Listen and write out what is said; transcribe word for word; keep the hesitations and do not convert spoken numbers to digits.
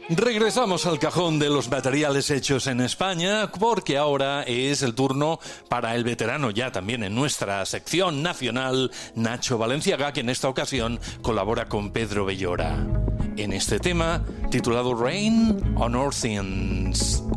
Regresamos al cajón de los materiales hechos en España, porque ahora es el turno para el veterano ya también en nuestra sección nacional, Nacho Valenciaga, que en esta ocasión colabora con Pedro Bellora en este tema titulado Rain on Our Sins.